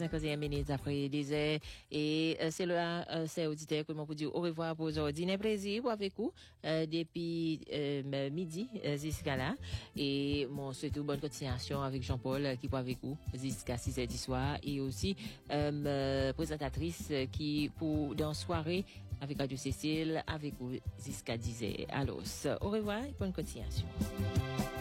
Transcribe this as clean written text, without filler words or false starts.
51 minutes après 10 heures. Et c'est là, c'est auditeur que moi vous dire au revoir pour aujourd'hui. Un plaisir pour avec vous depuis midi jusqu'à là. Et mon souhaite une bonne continuation avec Jean-Paul qui est avec vous jusqu'à 6 heures du soir. Et aussi présentatrice qui pour dans soirée avec Radio Cécile avec vous jusqu'à 10 heures. Alors, au revoir et bonne continuation.